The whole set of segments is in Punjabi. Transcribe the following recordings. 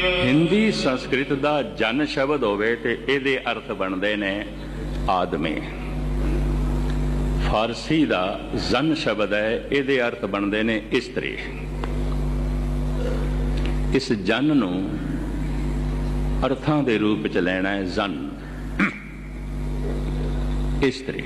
हिंदी संस्कृत का जन शब्द होवे ते इहदे अर्थ बनते ने आदमी। फारसी का जन शब्द है, इहदे अर्थ बनते ने इस्त्री। इस जन नूं अर्थां दे रूप च लेना है जन, इस्त्री।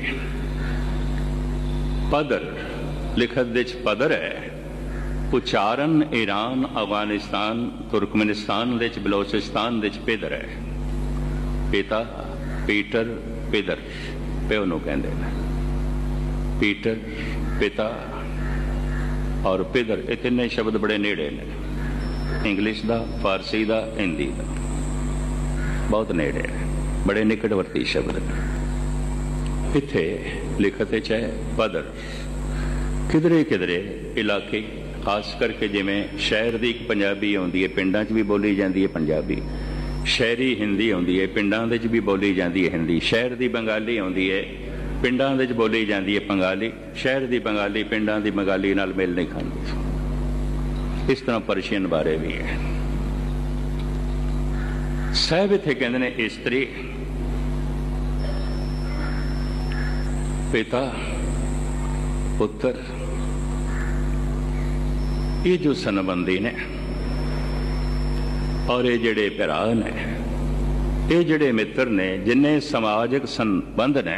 पदर लिखत दे च पदर है, उचारण ईरान, अफगानिस्तान, तुर्कमेनिस्तान दे च, बलोचिस्तान दे च पेदर है। पिता, पीटर, पिदर प्यो नूं कहंदे ने। पीटर, पिता और पिदर, ये तिन्ने शब्द बड़े नेड़े ने। इंग्लिश का, फारसी का, हिंदी का बहुत नेड़े है, बड़े निकटवर्ती शब्द ने। इत्थे लिखत है पदर। किधरे किधरे इलाके खास करके जिमें शहर की एक पंजाबी आउंदी है, पिंडां च भी बोली जाती है पंजाबी। शहरी हिंदी आउंदी है, पिंडां दे च भी बोली जाती है हिंदी। शहर की बंगाली आउंदी है, पिंडां दे च बोली जाती है बंगाली। शहर की बंगाली पिंडां की बंगाली नाल मेल नहीं खाती। इस तरह पर्शियन बारे भी है। साहब इत्थे कहंदे ने इस्त्री, पिता, पुत्र। ये जो सनबंदी ने और ये जड़े भरा ने, ये जड़े मित्र ने, जिन्हें समाजिक संबंध ने,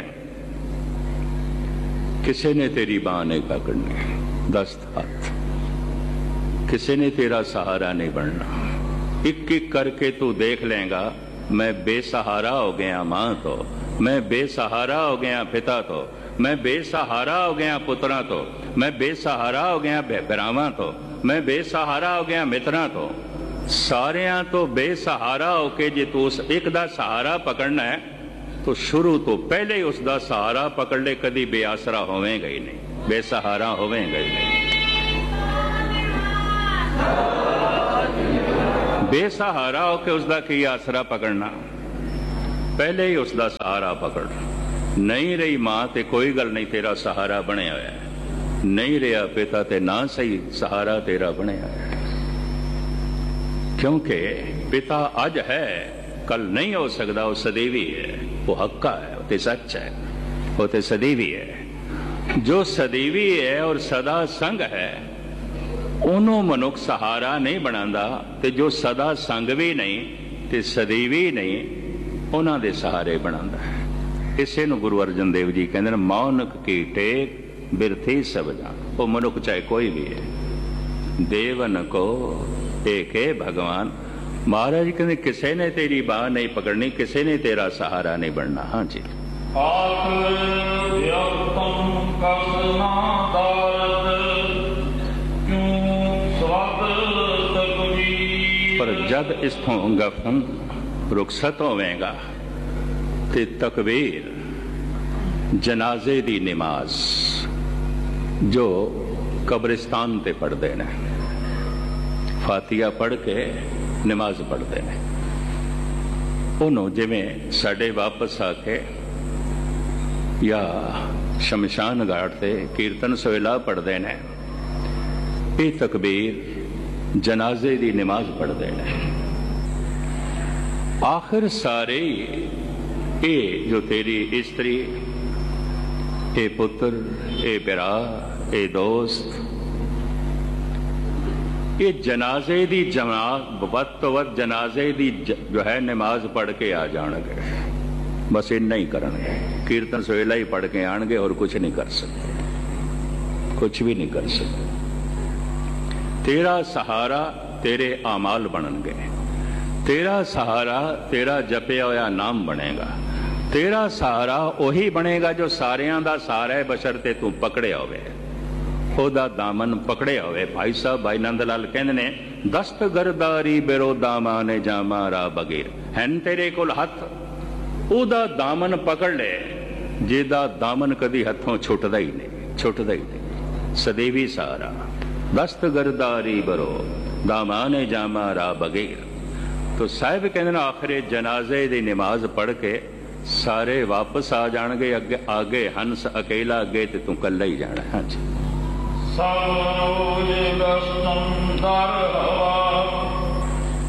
किसी ने तेरी बांह नहीं पकड़नी, दस्त हाथ, किसी ने तेरा सहारा नहीं बनना। एक एक करके तू देख लेगा, मैं बेसहारा हो गया मां तो, मैं बेसहारा हो गया पिता तो, मैं बेसहारा हो गया पुत्रा तो, मैं बेसहारा हो गया भरावां तो, मैं बेसहारा हो गया मित्रां तो। सारियां तो बेसहारा होके जे तू उस एक दा सहारा पकड़ना है तो शुरू तो पहले ही उसका सहारा पकड़ ले। कदी बेआसरा होवेगा ही नहीं, बेसहारा होवेगा ही नहीं। बेसहारा होके उसका की आसरा पकड़ना, पहले ही उसका सहारा पकड़। नहीं रही मां ते कोई गल नहीं, तेरा सहारा बने होया है। नहीं रहा पिता ते ना सही, सहारा तेरा बने होया है। क्योंकि पिता अज है, कल नहीं हो सकता। वो सदैवी है, वो हक्का है, वो ते सच है, वो ते सदैवी है। जो सदैवी है और सदा संग है, ਉਹਨੂੰ ਮਨੁੱਖ सहारा नहीं बनाता, ਤੇ जो सदा संग भी नहीं ਤੇ सदैवी नहीं, ਉਹਨਾਂ ਦੇ सहारे बनाता है। इसे ਨੂੰ गुरु अर्जन देव जी कहते हैं, मानक की टेक बिरथी सब जान। वो मनुख चाहे कोई भी है, देवन को एक है भगवान। महाराज कहते किसी ने तेरी बाह नहीं पकड़नी, किसी ने तेरा सहारा नहीं बनना। हाँ जी। पर जद इस्थों गफन रुखसत होवेगा ते तकबीर जनाजे दी नमाज जो कब्रिस्तान ते पढ़ते ने, फातिया पढ़ के नमाज पढ़ते हैं। उन्होंने जिमें साढ़े वापस आके या शमशान घाट से कीर्तन सोहला पढ़ते हैं, ये तकबीर जनाजे की नमाज पढ़ते हैं। आखिर सारे ये जो तेरी इस्त्री, ये पुत्र, ये बिरा, ये दोस्त, ये जनाजे की जमात वध तो वध जनाजे की जो है नमाज पढ़ के आ जाएंगे। बस इन्ना ही करेंगे, कीर्तन सोहला ही पढ़ के आएंगे और कुछ नहीं कर सकते, कुछ भी नहीं कर सकते। तेरा सहारा तेरे आमाल बननगे, तेरा सहारा तेरा जपया होया नाम बनेगा, तेरा सहारा वही बनेगा जो सारियां दा सहारा है, बशर्ते तू पकड़े होवे, ओदा दामन पकड़े होवे। भाई साहब भाई नंद लाल कहंदे ने, दस्त गरदारी बेरो दामाने जामा रा बगीर। हैन तेरे कोल हथ, ओदा दामन पकड़ ले, जेदा दामन कदी हथों छुटदा ही नहीं, छुटदा ही नहीं। सदैवी सहारा, दस्त गरदारी बरो दामाने जामा रा बगीर। तो साहिब कहते हैं आखिरे जनाजे की नमाज पढ़ के सारे वापस आ जाएंगे। अगे आगे हंस अकेला, अगे तो तू कला ही जाना। हाँ जी।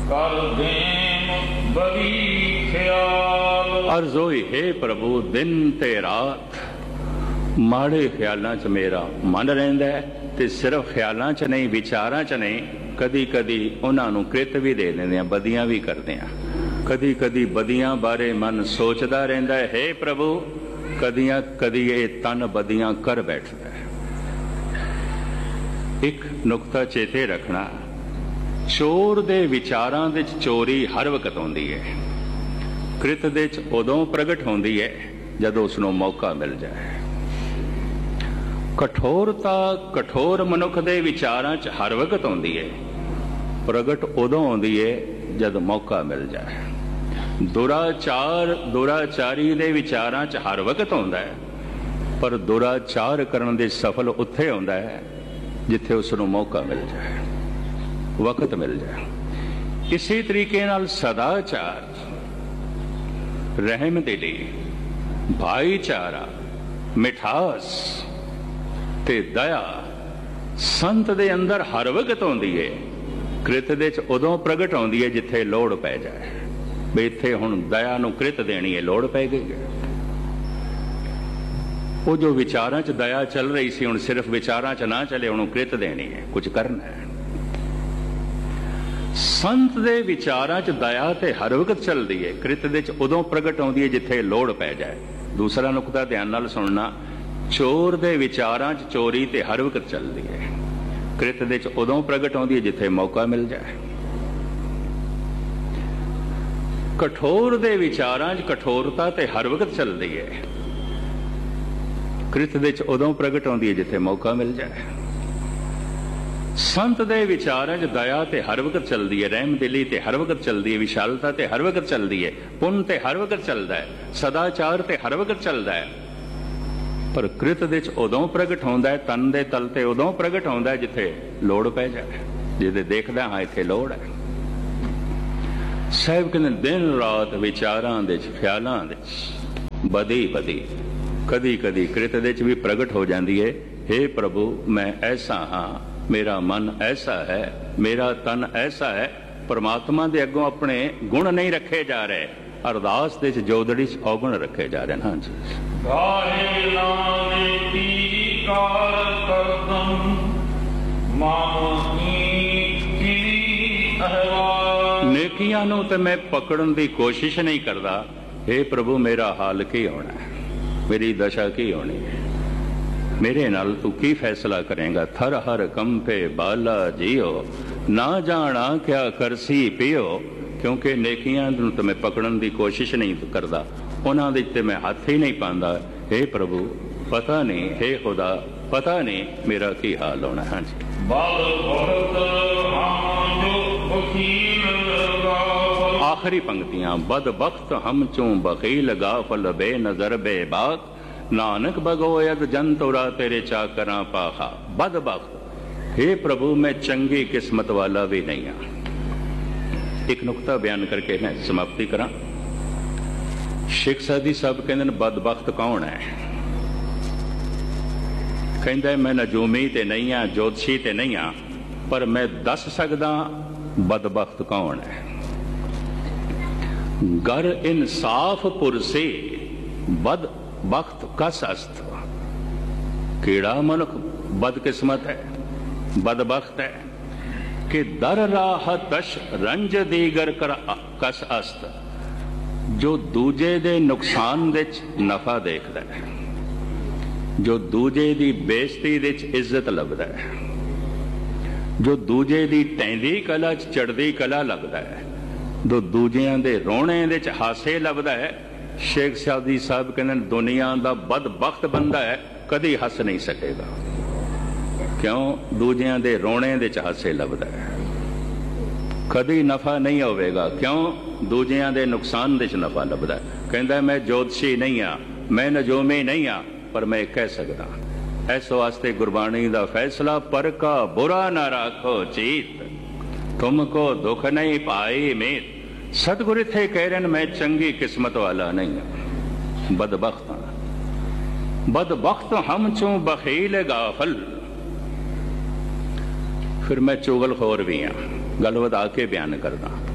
कर देम बड़ी ख्याल। अर्ज होई हे प्रभु दिन ते रात माड़े ख्यालों च मेरा मन रहिंदा है, ते सिर्फ ख्यालों च नहीं विचारां च नहीं, कदी कदी उन्होंने कृत भी दे देंदे, बदियां भी करते हैं। कदी कदी बदियां बारे मन सोचता रहिंदा है हे प्रभु, कदियां कदी ये तन बदियां कर बैठता है। एक नुकता चेते रखना, चोर दे विचारां दे चोरी हर वक्त होंदी है, कृत दे उदों प्रगट होंदी है जदों उसनों मौका मिल जाए। कठोरता कठोर मनुख दे विचारां च हर वक्त होंदी है, प्रगट उदों होंदी है जद मौका मिल जाए। दुराचार दुराचारी दे विचारां च हर वक्त होंदा है, पर दुराचार करन दे सफल उत्थे होंदा है जिथे उसनों मौका मिल जाए, वक्त मिल जाए। इसी तरीके नाल सदाचार, रहम दिली, भाईचारा, मिठास ते दया संत दे अंदर हर वक्त होंदी है, कृत दे च उदों प्रगट होंदी है जिथे लोड़ पै जाए। भी इत्थे हुण दया नूं कृत देनी है, लोड़ पै गई है। वो जो विचारां च दया चल रही सी, हुण सिर्फ विचारां च ना चले, हुण कृत देनी है, कुछ करना है। संत दे विचारां च दया ते हर वक्त चलदी है, कृत दे च उदों प्रगट होंदी है जिथे लोड़ पै जाए। दूसरा नुकता ध्यान नाल सुनना, चोर दे विचारां च चोरी ते हर वक्त चलदी है, कृत दे च उदों प्रगट होंदी है जिथे मौका मिल जाए। कठोर दे विचारां च कठोरता ते हर वक्त चलदी है, कृत दे च उदों प्रगट होंदी है जिथे मौका मिल जाए। संत दे विचारां च दया ते हर वक्त चलदी है, रहम दिली ते हर वक्त चलदी है, विशालता ते हर वक्त चलदी है, पुण्य ते हर वक्त चलदा है, सदाचार ते हर वक्त चलदा है। पर कृत दे च उदों प्रगट होंदा है, तन दे तल ते उदों प्रगट होंदा है जिथे लोड़ पै जाए, जिथे देखदा हाँ इत्थे लोड़ है। साहिब कहते दिन रात विचारां दे ख्यालां दे बदी बदी कदी कदी कृत दे च भी प्रगट हो जाती है। हे प्रभु मैं ऐसा हाँ, मेरा मन ऐसा है, मेरा तन ऐसा है। परमात्मा दे अगों अपने गुण नहीं रखे जा रहे, अरदास दे च जोदड़ी च अवगुण रखे जा रहे हैं। हाँ जी, नेकियां नूं ते मैं पकड़न की कोशिश नहीं करता। हे प्रभु मेरा हाल की होना है, मेरी दशा की होनी है, मेरे नाल तू की फैसला करेगा। थर हर कंपे बाला जियो, ना जाना क्या करसी पियो। क्योंकि नेकियां नूं ते मैं पकड़न की कोशिश नहीं करता, उन्हां दे ते मैं हाथ ही नहीं पांदा। हे प्रभु पता नहीं, हे खुदा पता नहीं मेरा की हाल होना है। हाँ जी, आखिरी पंक्तियां, बदबख्त हम चूं बखील गाफल बेनजर बेबाक, नानक बगोयद जन तुरा तेरे चाकरां पाखा। बदबख्त, हे प्रभु मैं चंगी किस्मत वाला भी नहीं हाँ। एक नुकता बयान करके मैं समाप्ति करा। शेख सादी साहब कहते बदबख्त कौन है? कहता मैं नजूमी ते नहीं हाँ, ज्योतिषी ते नहीं हाँ, पर मैं दस सकदा बदबख्त कौन है। गर इंसाफ पुरसे बदबख्त कस अस्त। कीड़ा मनुख बदकिस्मत है, बदबख्त है कि दर राह तश रंज दीगर कर कस अस्त। जो दूजे दे नुकसान दे नफा देखदा है, जो दूजे दी बेइज्जती दे इज्जत लभदा है, जो दूजे दी टैंदी कला च चढ़दी कला लगदा है, जो दूजियां दे रोने दे हासे लभदा है। शेख सादी साहब कहते दुनिया दा बदबख्त बंदा है, कदी हस नहीं सकेगा। क्यों? दूजियां दे रोने दे हासे लभदा है, कदी नफा नहीं होवेगा। क्यों? दूजियां दे नुकसान दे नफा लभदा है। कहता मैं ज्योतिषी नहीं हाँ, मैं नजूमी नहीं हाँ, पर मैं कह सकदा। इस वास्ते गुरबाणी दा फैसला, पर का बुरा ना राखो चीत, तुमको दुख नहीं पाई मीत। सतगुरु थे कह रहे मैं चंगी किस्मत वाला नहीं हूं, बदबख्त हाँ। बदबख्त हम चूं बखील गाफल। फिर मैं चुगलखोर भी हाँ, गल वधा के बयान करदा।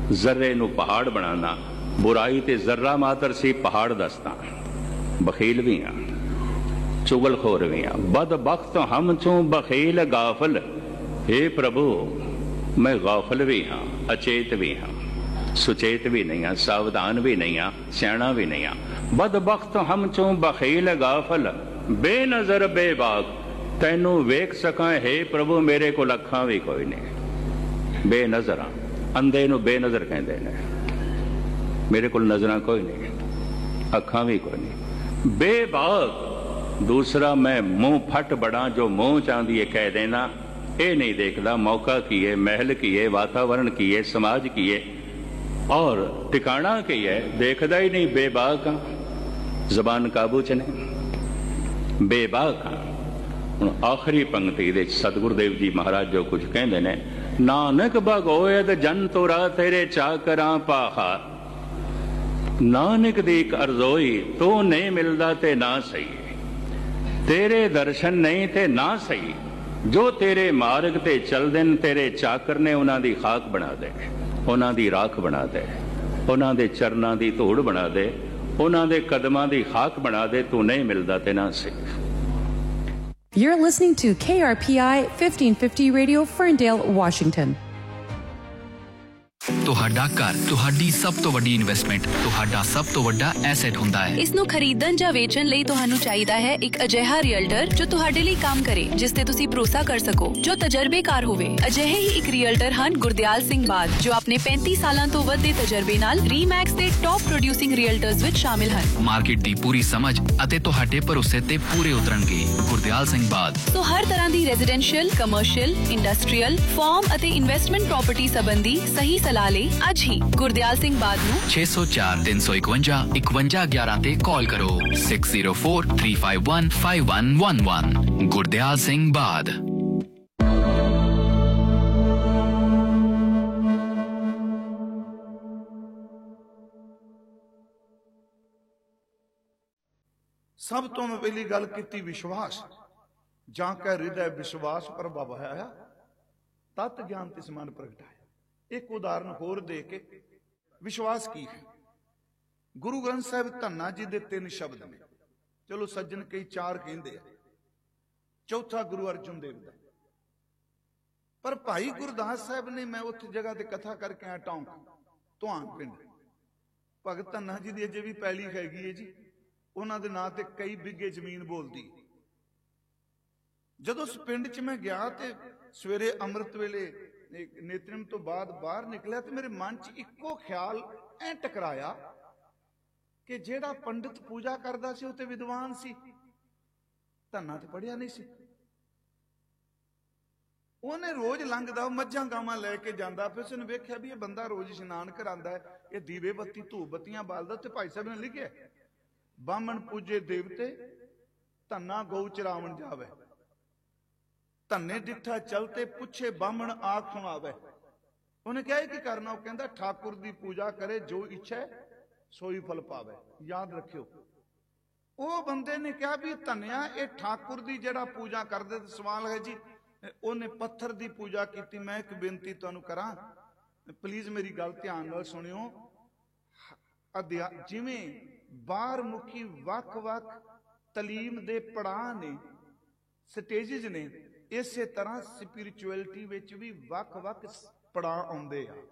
ਜ਼ਰਰੇ ਨੂੰ ਪਹਾੜ ਬਣਾਉਣਾ, ਬੁਰਾਈ ਤੇ ਜ਼ਰਰਾ ਮਾਤਰ ਸੀ ਪਹਾੜ ਦੱਸਦਾ। ਬਖੀਲ ਵੀ ਹਾਂ, ਚੁਗਲਖੋਰ ਵੀ ਹਾਂ। ਬਦਬਖਤ ਹਮ ਚੋਂ ਬਖੀਲ ਗਾਫਲ। हे ਪ੍ਰਭੂ, ਮੈਂ ਗਾਫਲ ਵੀ ਹਾਂ, ਅਚੇਤ ਵੀ ਹਾਂ, ਸੁਚੇਤ ਵੀ ਨਹੀਂ ਹਾਂ, ਸਾਵਧਾਨ ਵੀ ਨਹੀਂ ਹਾਂ, ਸਿਆਣਾ ਵੀ ਨਹੀਂ ਹਾਂ। ਬਦਬਖਤ ਹਮ ਚੋਂ ਬਖੀਲ ਗਾਫਲ, ਬੇਨਜ਼ਰ ਬੇਬਾਕ। ਤੈਨੂੰ ਵੇਖ ਸਕਾਂ हे ਪ੍ਰਭੂ, ਮੇਰੇ ਕੋਲ ਅੱਖਾਂ ਵੀ ਕੋਈ ਨਹੀਂ। ਬੇਨਜ਼ਰ ਹਾਂ, ਅੰਧੇ ਨੂੰ ਬੇਨਜ਼ਰ ਕਹਿੰਦੇ ਨੇ। ਮੇਰੇ ਕੋਲ ਨਜ਼ਰਾਂ ਕੋਈ ਨਹੀਂ, ਅੱਖਾਂ ਵੀ ਕੋਈ ਨਹੀਂ। ਬੇਬਾਕ ਦੂਸਰਾ, ਮੈਂ ਮੂੰਹ ਫੱਟ ਬੜਾ, ਜੋ ਮੂੰਹ ਚਾਹੁੰਦੀ ਹੈ ਕਹਿ ਦੇਣਾ। ਇਹ ਨਹੀਂ ਦੇਖਦਾ ਮੌਕਾ ਕੀ ਹੈ, ਮਹਿਲ ਕੀ ਹੈ, ਵਾਤਾਵरण ਕੀ ਹੈ, ਸਮਾਜ ਕੀ ਹੈ ਔਰ ਟਿਕਾਣਾ ਕੀ ਹੈ, ਦੇਖਦਾ ਹੀ ਨਹੀਂ। ਬੇਬਾਕ ਹਾਂ, ਜ਼ਬਾਨ ਕਾਬੂ ਚ ਨਹੀਂ, ਬੇਬਾਕ ਹਾਂ। ਹੁਣ ਆਖਰੀ ਪੰਕਤੀ ਦੇ ਸਤਿਗੁਰਦੇਵ ਜੀ ਮਹਾਰਾਜ ਜੋ ਕੁਝ ਕਹਿੰਦੇ ਨੇ, ਨਾਨਕ ਭਗੋਇਦ ਜਨ ਤੋਰਾ ਤੇਰੇ ਚਾਕਰਾਂ ਪਾਹਾ। ਨਾਨਕ ਦੀ ਇੱਕ ਅਰਜ਼ੋਈ, ਤੂੰ ਨਹੀਂ ਮਿਲਦਾ ਤੇ ਨਾ ਸਹੀ, ਤੇਰੇ ਦਰਸ਼ਨ ਨਹੀਂ ਤੇ ਨਾ ਸਹੀ। ਜੋ ਤੇਰੇ ਮਾਰਗ ਤੇ ਚੱਲਦੇ ਨੇ ਤੇਰੇ ਚਾਕਰ ਨੇ, ਉਹਨਾਂ ਦੀ ਖਾਕ ਬਣਾ ਦੇ, ਉਹਨਾਂ ਦੀ ਰਾਖ ਬਣਾ ਦੇ, ਉਹਨਾਂ ਦੇ ਚਰਨਾਂ ਦੀ ਧੂੜ ਬਣਾ ਦੇ, ਉਹਨਾਂ ਦੇ ਕਦਮਾਂ ਦੀ ਖਾਕ ਬਣਾ ਦੇ। ਤੂੰ ਨਹੀਂ ਮਿਲਦਾ ਤੇ ਨਾ ਸਹੀ। You're listening to KRPI 1550 Radio, Ferndale, Washington. ਤੁਹਾਡਾ ਘਰ ਤੁਹਾਡੀ ਸਭ ਤੋਂ ਵੱਡੀ ਇਨਵੈਸਟਮੈਂਟ, ਤੁਹਾਡਾ ਸਭ ਤੋਂ ਵੱਡਾ ਐਸੈਟ ਹੁੰਦਾ ਹੈ। ਇਸ ਨੂੰ ਖਰੀਦਣ ਜਾਂ ਵੇਚਣ ਲਈ ਤੁਹਾਨੂੰ ਚਾਹੀਦਾ ਹੈ ਇੱਕ ਅਜਿਹਾ ਰੀਅਲਟਰ ਜੋ ਤੁਹਾਡੇ ਲਈ ਕੰਮ ਕਰੇ, ਜਿਸ ਤੇ ਤੁਸੀਂ ਭਰੋਸਾ ਕਰ ਸਕੋ, ਜੋ ਤਜਰਬੇਕਾਰ ਹੋਵੇ। ਅਜਿਹੇ ਹੀ ਇੱਕ ਰੀਅਲਟਰ ਹਨ ਗੁਰਦਿਆਲ ਸਿੰਘ ਬਾਦ, ਜੋ ਆਪਣੇ 35 ਸਾਲਾਂ ਤੋਂ ਵੱਧ ਦੇ ਤਜਰਬੇ ਨਾਲ ਰੀਮੈਕਸ ਦੇ ਟੌਪ ਪ੍ਰੋਡਿਊਸਿੰਗ ਰੀਅਲਟਰਸ ਵਿੱਚ ਸ਼ਾਮਿਲ ਹਨ। ਮਾਰਕੀਟ ਦੀ ਪੂਰੀ ਸਮਝ ਅਤੇ ਤੁਹਾਡੇ ਭਰੋਸੇ ਤੇ ਪੂਰੇ ਉਤਰਨਗੇ ਗੁਰਦਿਆਲ ਸਿੰਘ ਬਾਦ। ਸੋ ਹਰ ਤਰ੍ਹਾਂ ਦੀ ਰੈਜ਼ੀਡੈਂਸ਼ੀਅਲ, ਕਮਰਸ਼ੀਅਲ, ਇੰਡਸਟਰੀਅਲ, ਫਾਰਮ ਅਤੇ ਇਨਵੈਸਟਮੈਂਟ ਪ੍ਰਾਪਰਟੀ ਸੰਬੰਧੀ ਸਹੀ ਸਲਾਹ ਲਈ ਅੱਜ ਹੀ ਗੁਰਦਿਆਲ ਸਿੰਘ ਬਾਦ ਨੂੰ 6043515111 ਤੇ ਕਾਲ ਕਰੋ। 6043515111। ਗੁਰਦਿਆਲ ਸਿੰਘ ਬਾਦ। ਸਭ ਤੋਂ ਮੈਂ ਪਹਿਲੀ ਗੱਲ ਕੀਤੀ ਵਿਸ਼ਵਾਸ। ਜਾਂ ਕੈ ਹਿਰਦੈ ਵਿਸ਼ਵਾਸ ਪ੍ਰਭਾਵਾਇਆ, ਤਤ ਗਿਆਨ ਤਿਸ ਮਨ ਪ੍ਰਗਟਾਇਆ। ਇੱਕ ਉਦਾਹਰਨ ਹੋਰ ਦੇ ਕੇ, ਵਿਸ਼ਵਾਸ ਕੀ ਹੈ? ਗੁਰੂ ਗ੍ਰੰਥ ਸਾਹਿਬ ਧੰਨਾ ਜੀ ਦੇ 3 ਸ਼ਬਦ ਨੇ। ਚਲੋ ਸੱਜਣ ਕਈ 4 ਕਹਿੰਦੇ ਆ, ਚੌਥਾ ਗੁਰੂ ਅਰਜਨ ਦੇਵ ਦਾ। ਪਰ ਭਾਈ ਗੁਰਦਾਸ ਸਾਹਿਬ ਨੇ, ਮੈਂ ਉੱਥੇ ਜਗ੍ਹਾ ਤੇ ਕਥਾ ਕਰਕੇ ਆਇਆ ਟੌਂਕ ਧੁਆਨ ਪਿੰਡ, ਭਗਤ ਧੰਨਾ ਜੀ ਦੀ ਅਜੇ ਵੀ ਪੈਲੀ ਹੈਗੀ ਹੈ ਜੀ, ਉਹਨਾਂ ਦੇ ਨਾਂ ਤੇ ਕਈ ਬਿੱਗੇ ਜ਼ਮੀਨ ਬੋਲਦੀ। ਜਦੋਂ ਉਸ ਪਿੰਡ 'ਚ ਮੈਂ ਗਿਆ ਤੇ ਸਵੇਰੇ ਅੰਮ੍ਰਿਤ ਵੇਲੇ ਨੇਤਰਮ ਤੋਂ ਬਾਅਦ ਬਾਹਰ ਨਿਕਲਿਆ ਤੇ ਮੇਰੇ ਮਨ 'ਚ ਇੱਕੋ ਖਿਆਲ ਐ ਟਕਰਾਇਆ ਕਿ ਜਿਹੜਾ ਪੰਡਿਤ ਪੂਜਾ ਕਰਦਾ ਸੀ ਉਹ ਤੇ ਵਿਦਵਾਨ ਸੀ, ਧੰਨਾ ਤੇ ਪੜਿਆ ਨਹੀਂ ਸੀ। ਉਹਨੇ ਰੋਜ਼ ਲੰਘਦਾ, ਮੱਝਾਂ ਗਾਵਾਂ ਲੈ ਕੇ ਜਾਂਦਾ, ਫਿਰ ਉਸਨੇ ਵੇਖਿਆ ਵੀ ਇਹ ਬੰਦਾ ਰੋਜ਼ ਇਸ਼ਨਾਨ ਕਰਾਂਦਾ ਹੈ, ਇਹ ਦੀਵੇ ਬੱਤੀ ਧੂਪ ਬੱਤੀਆਂ ਬਾਲਦਾ। ਤੇ ਭਾਈ ਸਾਹਿਬ ਨੇ ਲਿਖਿਆ, ਬਾਹਮਣ ਪੂਜੇ ਦੇਵਤੇ, ਧੰਨਾ ਗਊ ਚਰਾਵਣ ਜਾਵੇ। ਧੰਨੇ ਡਿੱਠਾ ਚਲਤੇ, ਪੁੱਛੇ ਬਾਹਮਣ ਆਖ ਸੁਣਾਵੇ। ਉਹਨੇ ਕਿਹਾ ਕੀ ਕਰਨਾ? ਉਹ ਕਹਿੰਦਾ ਠਾਕੁਰ ਦੀ ਪੂਜਾ ਕਰੇ, ਜੋ ਇੱਛਾ ਸੋਈ ਫਲ ਪਾਵੇ। ਯਾਦ ਰੱਖਿਓ, ਉਹ ਬੰਦੇ ਨੇ ਕਿਹਾ ਵੀ ਧੰਨਿਆ ਇਹ ਠਾਕੁਰ ਦੀ ਜਿਹੜਾ ਪੂਜਾ ਕਰਦੇ। ਤੇ ਸਵਾਲ ਹੈ ਜੀ, ਉਹਨੇ ਪੱਥਰ ਦੀ ਪੂਜਾ ਕੀਤੀ। ਮੈਂ ਇੱਕ ਬੇਨਤੀ ਤੁਹਾਨੂੰ ਕਰਾਂ, ਪਲੀਜ਼ ਮੇਰੀ ਗੱਲ ਧਿਆਨ ਨਾਲ ਸੁਣਿਓ। ਜਿਵੇਂ ਬਾਹਰ ਮੁਖੀ ਵੱਖ-ਵੱਖ ਤਾਲੀਮ ਦੇ ਪੜਾਅ ਨੇ, ਸਟੇਜਿਸ ਨੇ, ਇਸੇ ਤਰ੍ਹਾਂ ਸਪਿਰਿਚੁਅਲਿਟੀ ਵਿੱਚ ਵੀ ਵੱਖ-ਵੱਖ ਪੜਾਅ ਆਉਂਦੇ ਆ।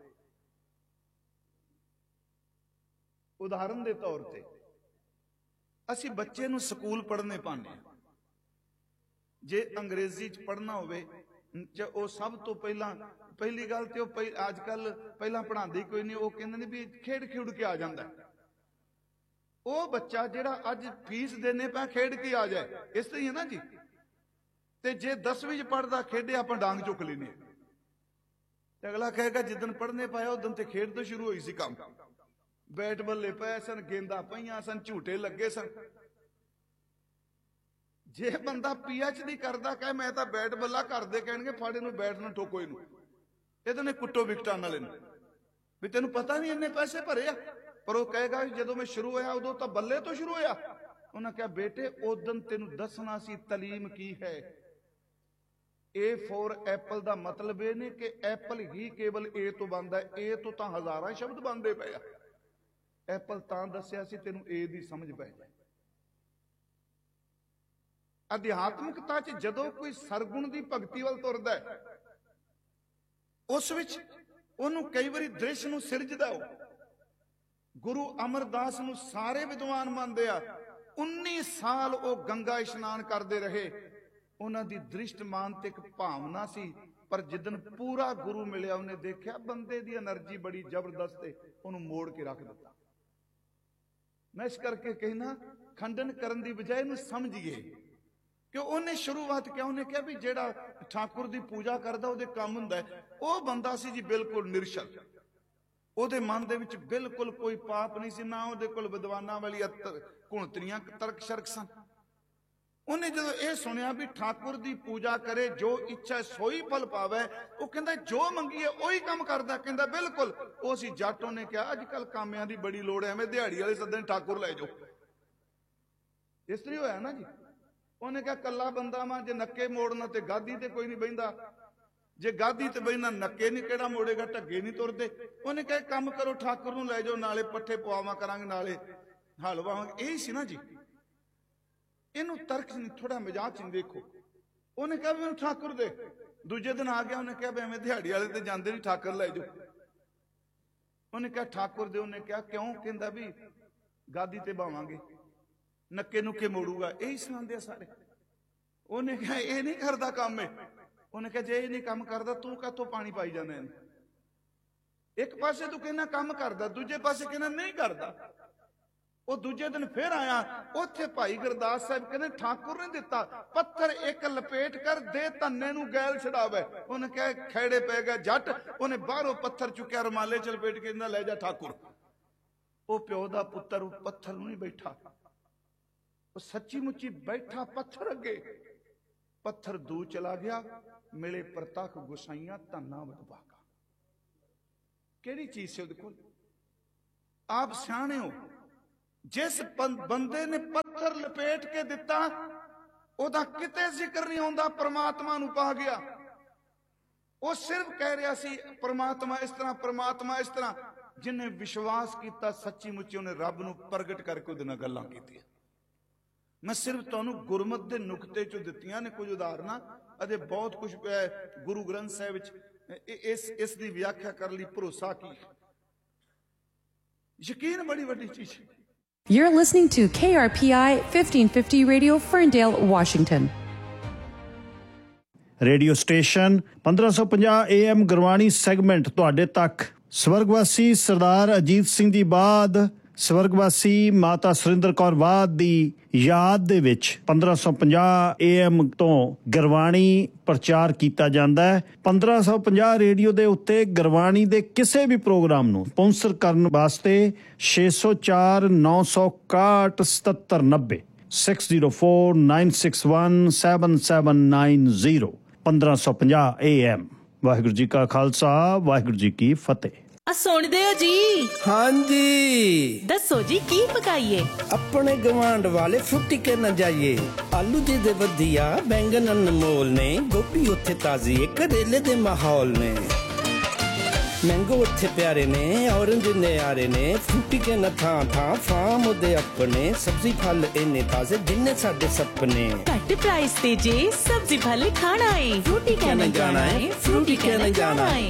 ਉਦਾਹਰਨ ਦੇ ਤੌਰ ਤੇ ਅਸੀਂ ਬੱਚੇ ਨੂੰ ਸਕੂਲ ਪੜ੍ਹਨੇ ਪਾਉਂਦੇ ਹਾਂ। ਜੇ ਅੰਗਰੇਜ਼ੀ 'ਚ ਪੜ੍ਹਨਾ ਹੋਵੇ, ਉਹ ਸਭ ਤੋਂ ਪਹਿਲੀ ਗੱਲ ਤੇ ਉਹ ਅੱਜ ਕੱਲ ਪਹਿਲਾਂ ਪੜ੍ਹਾਉਂਦੇ ਕੋਈ ਨਹੀਂ, ਉਹ ਕਹਿੰਦੇ ਨੇ ਵੀ ਖੇਡ ਕੇ ਆ ਜਾਂਦਾ। ਉਹ ਬੱਚਾ ਜਿਹੜਾ ਅੱਜ ਫੀਸ ਦੇਣੇ ਪਿਆ ਖੇਡ ਕੇ ਆ ਜਾਏ, ਇਸ ਤਰ੍ਹਾਂ ਹੀ ਹੈ ਨਾ ਜੀ। ਤੇ ਜੇ 10ਵੀਂ 'ਚ ਪੜ੍ਹਦਾ ਖੇਡੇ, ਆਪਾਂ ਡਾਂਗ ਚੁੱਕ ਲੈਨੇ ਤੇ ਅਗਲਾ ਕਹੇਗਾ ਜਿੱਦਣ ਪੜ੍ਹਨੇ ਪਾਇਆ ਉਦੋਂ ਤੇ ਖੇਡ ਤੋਂ ਸ਼ੁਰੂ ਹੋਈ ਸੀ ਕੰਮ। ਬੈਟ ਬੱਲੇ ਪਏ ਸਨ, ਗੇਂਦਾਂ ਪਈਆਂ ਸਨ, ਝੂਟੇ ਲੱਗੇ ਸਨ। ਜੇ ਬੰਦਾ PhD ਕਰਦਾ ਕਹੇ ਮੈਂ ਤਾਂ ਬੈਟ ਬੱਲਾ, ਕਰਦੇ ਕਹਿਣਗੇ ਫਾੜੇ ਨੂੰ ਬੈਟ ਨੂੰ ਠੋਕੋ, ਇਹਨੂੰ ਇਹਦੇ ਨੇ ਕੁੱਟੋ ਵਿਕਟਾਂ ਨਾਲ ਇਹਨੂੰ, ਵੀ ਤੈਨੂੰ ਪਤਾ ਨਹੀਂ ਇੰਨੇ ਪੈਸੇ ਭਰੇ ਆ। ਪਰ ਉਹ ਕਹੇਗਾ ਜਦੋਂ ਮੈਂ ਸ਼ੁਰੂ ਹੋਇਆ ਉਦੋਂ ਤਾਂ ਬੱਲੇ ਤੋਂ ਸ਼ੁਰੂ ਹੋਇਆ। ਉਹਨਾਂ ਕਿਹਾ ਬੇਟੇ ਉਦੋਂ ਤੈਨੂੰ ਦੱਸਣਾ ਸੀ ਤਾਲੀਮ ਕੀ ਹੈ। A for ਐਪਲ ਦਾ ਮਤਲਬ ਇਹ ਨਹੀਂ ਕਿ ਐਪਲ ਹੀ ਕੇਵਲ A ਤੋਂ ਬਣਦਾ ਹੈ, A ਤੋਂ ਤਾਂ ਹਜ਼ਾਰਾਂ ਸ਼ਬਦ ਬਣਦੇ ਪਏ ਆ। ਐਪਲ ਤਾਂ ਦੱਸਿਆ ਸੀ ਤੈਨੂੰ A ਦੀ ਸਮਝ ਪੈ ਜਾਏ। ਅਧਿਆਤਮਿਕਤਾ 'ਚ ਜਦੋਂ ਕੋਈ ਸਰਗੁਣ ਦੀ ਭਗਤੀ ਵੱਲ ਤੁਰਦਾ ਹੈ, ਉਸ ਵਿੱਚ ਉਹਨੂੰ ਕਈ ਵਾਰੀ ਦ੍ਰਿਸ਼ ਨੂੰ ਸਿਰਜਦਾ। ਉਹ ਗੁਰੂ ਅਮਰਦਾਸ ਨੂੰ ਸਾਰੇ ਵਿਦਵਾਨ ਮੰਨਦੇ ਆ। 19 ਸਾਲ ਉਹ ਗੰਗਾ ਇਸ਼ਨਾਨ ਕਰਦੇ ਰਹੇ। ਉਹਨਾਂ ਦੀ ਦ੍ਰਿਸ਼ਟਮਾਨਤਿਕ ਭਾਵਨਾ ਸੀ, ਪਰ ਜਿੱਦਣ ਪੂਰਾ ਗੁਰੂ ਮਿਲਿਆ ਉਹਨੇ ਦੇਖਿਆ ਬੰਦੇ ਦੀ એનર્ਜੀ ਬੜੀ ਜ਼ਬਰਦਸਤ ਹੈ, ਉਹਨੂੰ ਮੋੜ ਕੇ ਰੱਖ ਦਿੱਤਾ। ਮੈਂ ਇਸ ਕਰਕੇ ਕਹਿਣਾ, ਖੰਡਨ ਕਰਨ ਦੀ ਬਜਾਏ ਇਹਨੂੰ ਸਮਝੀਏ ਕਿ ਉਹਨੇ ਸ਼ੁਰੂਆਤ ਕਿਹਾ। ਉਹਨੇ ਕਿਹਾ ਵੀ ਜਿਹੜਾ ਠਾਕੁਰ ਦੀ ਪੂਜਾ ਕਰਦਾ ਉਹਦੇ ਕੰਮ ਹੁੰਦਾ ਹੈ। ਉਹ ਬੰਦਾ ਸੀ ਜੀ ਬਿਲਕੁਲ ਨਿਰਸ਼ਲ, ਉਹਦੇ ਮਨ ਦੇ ਵਿੱਚ ਬਿਲਕੁਲ ਕੋਈ ਪਾਪ ਨਹੀਂ ਸੀ, ਨਾ ਉਹਦੇ ਕੋਲ ਵਿਦਵਾਨਾਂ ਵਾਲੀ ਘੁਣਤਰੀਆਂ ਤਰਕ ਸ਼ਰਕ ਸਨ। ਉਹਨੇ ਜਦੋਂ ਇਹ ਸੁਣਿਆ ਵੀ ਠਾਕੁਰ ਦੀ ਪੂਜਾ ਕਰੇ, ਜੋ ਇੱਛਾ ਸੋਈ ਫਲ ਪਾਵੇ, ਉਹ ਕਹਿੰਦਾ ਜੋ ਮੰਗੀਏ ਉਹੀ ਕੰਮ ਕਰਦਾ। ਕਹਿੰਦਾ ਬਿਲਕੁਲ ਉਹ ਸੀ ਜੱਟ। ਉਹਨੇ ਕਿਹਾ ਅੱਜ ਕੱਲ ਕਾਮਿਆਂ ਦੀ ਬੜੀ ਲੋੜ ਹੈ, ਐਵੇਂ ਦਿਹਾੜੀ ਵਾਲੇ ਸੱਦਣ ਠਾਕੁਰ ਲੈ ਜਾਓ। ਇਸ ਤਰ੍ਹਾਂ ਹੋਇਆ ਨਾ ਜੀ। ਉਹਨੇ ਕਿਹਾ ਕੱਲਾ ਬੰਦਾ ਵਾਂ, ਜੇ ਨੱਕੇ ਮੋੜਨਾ ਤੇ ਗਾਦੀ ਤੇ ਕੋਈ ਨਹੀਂ ਬਹਿੰਦਾ, ਜੇ ਗਾਦੀ ਤੇ ਬਹਿਣਾ ਨੱਕੇ ਨਹੀਂ ਕਿਹੜਾ ਮੋੜੇਗਾ, ਢੱਗੇ ਨਹੀਂ ਤੁਰਦੇ। ਉਹਨੇ ਕਿਹਾ ਕੰਮ ਕਰੋ, ਠਾਕੁਰ ਨੂੰ ਲੈ ਜਾਓ, ਨਾਲੇ ਪੱਠੇ ਪਵਾਵਾਂ ਕਰਾਂਗੇ, ਨਾਲੇ ਹਲ ਵਾਵਾਂਗੇ। ਇਹੀ ਸੀ ਨਾ ਜੀ। ਇਹਨੂੰ ਤਰਕ ਨਹੀਂ, ਥੋੜਾ ਮਜ਼ਾਕ ਚ ਦੇਖੋ। ਉਹਨੇ ਕਿਹਾ ਵੀ ਮੈਨੂੰ ਠਾਕੁਰ ਦੇ। ਦੂਜੇ ਦਿਨ ਆ ਗਿਆ, ਉਹਨੇ ਕਿਹਾ ਵੀ ਐਵੇਂ ਦਿਹਾੜੀ ਵਾਲੇ ਤੇ ਜਾਂਦੇ ਨਹੀਂ, ਠਾਕੁਰ ਲੈ ਜਾਓ। ਉਹਨੇ ਕਿਹਾ ਠਾਕੁਰ ਦੇ। ਉਹਨੇ ਕਿਹਾ ਕਿਉਂ? ਕਹਿੰਦਾ ਵੀ ਗਾਦੀ ਤੇ ਬਾਵਾਂਗੇ, ਨੱਕੇ ਨੁੱਕੇ ਮੋੜੂਗਾ। ਇਹੀ ਸੁਣਾਉਂਦੇ ਆ ਸਾਰੇ। ਉਹਨੇ ਕਿਹਾ ਇਹ ਨਹੀਂ ਕਰਦਾ ਕੰਮ ਇਹ। ਉਹਨੇ ਕਿਹਾ ਜੇ ਇਹ ਨਹੀਂ ਕੰਮ ਕਰਦਾ ਤੂੰ ਕਾਹਤੋਂ ਪਾਣੀ ਪਾਈ ਜਾਂਦਾ ਇਹਨੂੰ? ਇੱਕ ਪਾਸੇ ਤੂੰ ਕਹਿੰਦਾ ਕੰਮ ਕਰਦਾ, ਦੂਜੇ ਪਾਸੇ ਕਹਿੰਦਾ ਨਹੀਂ ਕਰਦਾ। ਉਹ ਦੂਜੇ ਦਿਨ ਫਿਰ ਆਇਆ, ਉੱਥੇ ਭਾਈ ਗੁਰਦਾਸ ਸਾਹਿਬ ਕਹਿੰਦੇ ਠਾਕੁਰ ਨੇ ਦਿੱਤਾ ਪੱਥਰ ਇੱਕ ਲਪੇਟ ਕਰ ਦੇ, ਧੰਨੇ ਨੂੰ ਗੈਲ ਛਡਾਵੇ। ਉਹਨੇ ਕਿਹਾ ਖੈੜੇ ਪੈ ਗਿਆ ਜੱਟ। ਉਹਨੇ ਬਾਹਰੋਂ ਪੱਥਰ ਚੁੱਕਿਆ, ਰੁਮਾਲੇ ਚ ਲਪੇਟ ਕੇ ਕਹਿੰਦਾ ਲੈ ਜਾ ਠਾਕੁਰ। ਉਹ ਪਿਓ ਦਾ ਪੁੱਤਰ ਉਹ ਪੱਥਰ ਨੂੰ ਨਹੀਂ ਬੈਠਾ, ਉਹ ਸੱਚੀ ਮੁੱਚੀ ਬੈਠਾ ਪੱਥਰ ਅੱਗੇ। ਪੱਥਰ ਦੂਰ ਚਲਾ ਗਿਆ, ਮਿਲੇ ਪ੍ਰਤੱਖ ਗੁਸਾਈਆਂ ਧੰਨਾ ਵਡਭਾਗਾ। ਕਿਹੜੀ ਚੀਜ਼ ਸੀ ਉਹਦੇ ਕੋਲ? ਆਪ ਸਿਆਣੇ ਹੋ। ਜਿਸ ਬੰਦੇ ਨੇ ਪੱਥਰ ਲਪੇਟ ਕੇ ਦਿੱਤਾ, ਉਹਦਾ ਕਿਤੇ ਜ਼ਿਕਰ ਨਹੀਂ ਆਉਂਦਾ ਪ੍ਰਮਾਤਮਾ ਨੂੰ ਪਾ ਗਿਆ। ਉਹ ਸਿਰਫ ਕਹਿ ਰਿਹਾ ਸੀ ਪ੍ਰਮਾਤਮਾ ਇਸ ਤਰ੍ਹਾਂ, ਪ੍ਰਮਾਤਮਾ ਇਸ ਤਰ੍ਹਾਂ। ਜਿਹਨੇ ਵਿਸ਼ਵਾਸ ਕੀਤਾ ਸੱਚੀ ਮੁੱਚੀ, ਉਹਨੇ ਰੱਬ ਨੂੰ ਪ੍ਰਗਟ ਕਰਕੇ ਉਹਦੇ ਨਾਲ ਗੱਲਾਂ ਕੀਤੀਆਂ। ਮੈਂ ਸਿਰਫ ਤੁਹਾਨੂੰ ਗੁਰਮਤਿ ਦੇ ਨੁਕਤੇ ਚੋਂ ਦਿੱਤੀਆਂ ਨੇ ਕੁਝ ਉਦਾਹਰਨਾਂ, ਅਤੇ ਬਹੁਤ ਕੁਝ ਗੁਰੂ ਗ੍ਰੰਥ ਸਾਹਿਬ ਵਿੱਚ ਇਸ ਦੀ ਵਿਆਖਿਆ ਕਰਨ ਲਈ ਭਰੋਸਾ ਕੀ। ਯਕੀਨ ਬੜੀ ਵੱਡੀ ਚੀਜ਼ ਹੈ। You're listening to KRPI 1550 Radio, Ferndale, Washington. Radio station 1550 AM Gurbani segment ਤੁਹਾਡੇ ਤੱਕ। ਸਵਰਗਵਾਸੀ ਸਰਦਾਰ ਅਜੀਤ ਸਿੰਘ ਦੀ ਬਾਦ ਸਵਰਗਵਾਸੀ ਮਾਤਾ ਸੁਰਿੰਦਰ ਕੌਰ ਬਾਦ ਦੀ ਯਾਦ ਦੇ ਵਿੱਚ 1550 AM ਤੋਂ ਗੁਰਬਾਣੀ ਪ੍ਰਚਾਰ ਕੀਤਾ ਜਾਂਦਾ ਹੈ। 1550 ਰੇਡੀਓ ਦੇ ਉੱਤੇ ਗੁਰਬਾਣੀ ਦੇ ਕਿਸੇ ਵੀ ਪ੍ਰੋਗਰਾਮ ਨੂੰ ਸਪਾਂਸਰ ਕਰਨ ਵਾਸਤੇ 604 961 7790 6049617790 1550 AM। ਵਾਹਿਗੁਰੂ ਜੀ ਕਾ ਖਾਲਸਾ, ਵਾਹਿਗੁਰੂ ਜੀ ਕੀ ਫਤਿਹ। ਸੁਣਦੇ ਹੋ ਜੀ? ਹਾਂਜੀ ਦੱਸੋ ਜੀ ਕੀ ਪਕਾਈਏ? ਆਪਣੇ ਗਵਾਂਢ ਵਾਲੇ ਫੁੱਟੀ ਕੇ ਨਾ ਜਾਈਏ। ਆਲੂ ਜੀ ਦੇ ਵਧੀਆ, ਬੈਂਗਨ ਅਨਮੋਲ ਨੇ, ਗੋਭੀ ਉੱਥੇ ਤਾਜ਼ੀ, ਕਰੇਲੇ ਦੇ ਮਾਹੌਲ ਨੇ, ਮੈਂਗੋ ਉੱਥੇ ਪਿਆਰੇ ਨੇ, ਔਰੰਜ ਨਿਆਰੇ ਨੇ, ਫੁੱਟੀ ਕੇ ਨਾ ਥਾਂ ਥਾਂ ਫਾਰਮ ਉਹਦੇ ਆਪਣੇ, ਸਬਜ਼ੀ ਫਲ ਇੰਨੇ ਤਾਜ਼ੇ ਜਿੰਨੇ ਸਾਡੇ ਸੁਪਨੇ। ਘੱਟ ਪ੍ਰਾਈਸ ਤੇ ਜੇ ਸਬਜ਼ੀ ਫਲ ਖਾਣਾ ਏ, ਫਰੂਟੀ ਕਹਿਣਾ ਜਾਣਾ ਏ, ਫਰੂਟੀ ਕਹਿਣਾ ਜਾਣਾ ਏ।